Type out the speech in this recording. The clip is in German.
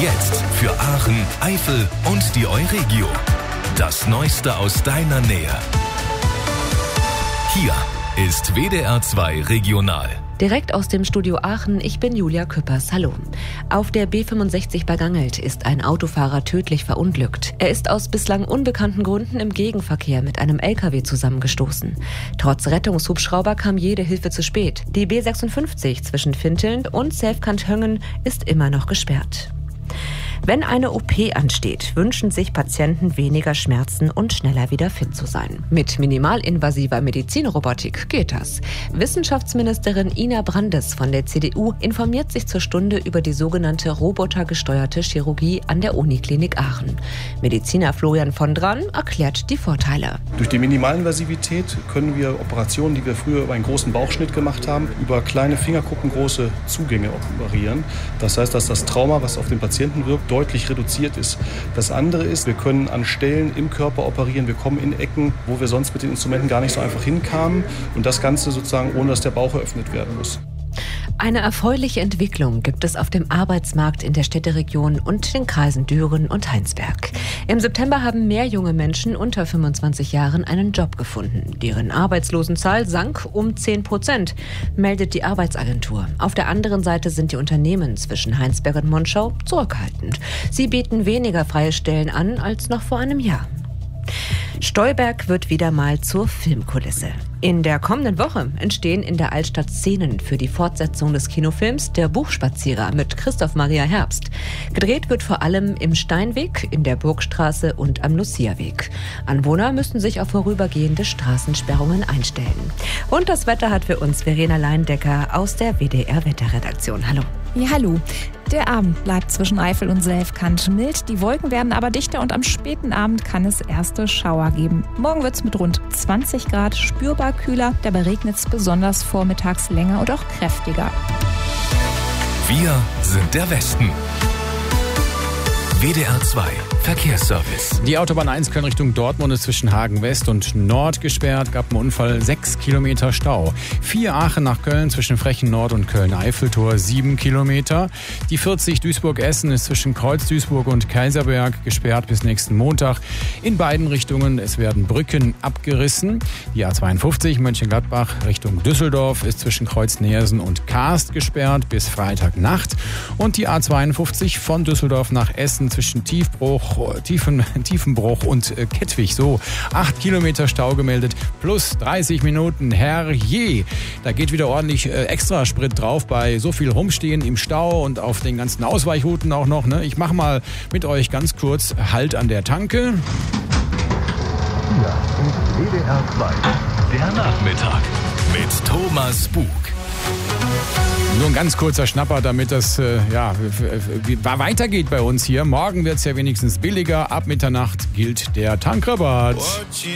Jetzt für Aachen, Eifel und die Euregio. Das Neueste aus deiner Nähe. Hier ist WDR 2 Regional. Direkt aus dem Studio Aachen, ich bin Julia Küppers. Hallo. Auf der B65 bei Gangelt ist ein Autofahrer tödlich verunglückt. Er ist aus bislang unbekannten Gründen im Gegenverkehr mit einem LKW zusammengestoßen. Trotz Rettungshubschrauber kam jede Hilfe zu spät. Die B56 zwischen Finteln und Selfkant-Höngen ist immer noch gesperrt. Wenn eine OP ansteht, wünschen sich Patienten weniger Schmerzen und schneller wieder fit zu sein. Mit minimalinvasiver Medizinrobotik geht das. Wissenschaftsministerin Ina Brandes von der CDU informiert sich zur Stunde über die sogenannte robotergesteuerte Chirurgie an der Uniklinik Aachen. Mediziner Florian von Dran erklärt die Vorteile. Durch die Minimalinvasivität können wir Operationen, die wir früher über einen großen Bauchschnitt gemacht haben, über kleine fingerkuppengroße Zugänge operieren. Das heißt, dass das Trauma, was auf den Patienten wirkt, deutlich reduziert ist. Das andere ist, wir können an Stellen im Körper operieren. Wir kommen in Ecken, wo wir sonst mit den Instrumenten gar nicht so einfach hinkamen. Und das Ganze sozusagen, ohne dass der Bauch eröffnet werden muss. Eine erfreuliche Entwicklung gibt es auf dem Arbeitsmarkt in der Städteregion und den Kreisen Düren und Heinsberg. Im September haben mehr junge Menschen unter 25 Jahren einen Job gefunden. Deren Arbeitslosenzahl sank um 10%, meldet die Arbeitsagentur. Auf der anderen Seite sind die Unternehmen zwischen Heinsberg und Monschau zurückhaltend. Sie bieten weniger freie Stellen an als noch vor einem Jahr. Stolberg wird wieder mal zur Filmkulisse. In der kommenden Woche entstehen in der Altstadt Szenen für die Fortsetzung des Kinofilms Der Buchspazierer mit Christoph Maria Herbst. Gedreht wird vor allem im Steinweg, in der Burgstraße und am Luciaweg. Anwohner müssen sich auf vorübergehende Straßensperrungen einstellen. Und das Wetter hat für uns Verena Leindecker aus der WDR-Wetterredaktion. Hallo. Ja, hallo. Der Abend bleibt zwischen Eifel und Selfkant mild. Die Wolken werden aber dichter und am späten Abend kann es erste Schauer geben. Morgen wird es mit rund 20 Grad spürbar kühler. Dabei regnet es besonders vormittags länger und auch kräftiger. Wir sind der Westen. WDR 2 Verkehrsservice. Die Autobahn 1 Köln Richtung Dortmund ist zwischen Hagen West und Nord gesperrt. Gab einen Unfall, 6 Kilometer Stau. 4 Aachen nach Köln zwischen Frechen Nord und Köln-Eiffeltor, 7 Kilometer. Die 40 Duisburg-Essen ist zwischen Kreuz-Duisburg und Kaiserberg gesperrt bis nächsten Montag. In beiden Richtungen, es werden Brücken abgerissen. Die A52 Mönchengladbach Richtung Düsseldorf ist zwischen Kreuz-Neersen und Kaast gesperrt bis Freitagnacht. Und die A52 von Düsseldorf nach Essen zwischen Tiefenbruch und Kettwig. So, 8 Kilometer Stau gemeldet, plus 30 Minuten. Herrje, da geht wieder ordentlich Extrasprit drauf bei so viel Rumstehen im Stau und auf den ganzen Ausweichrouten auch noch. Ne? Ich mache mal mit euch ganz kurz Halt an der Tanke. Hier ist WDR 2, der Nachmittag mit Thomas Bug. Nur ein ganz kurzer Schnapper, damit das weitergeht bei uns hier. Morgen wird es ja wenigstens billiger. Ab Mitternacht gilt der Tankrabatt.